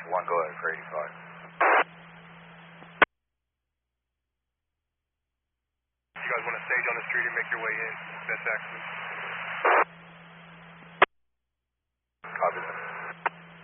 1, go ahead for 85. You guys want to stage on the street and make your way in? Best access.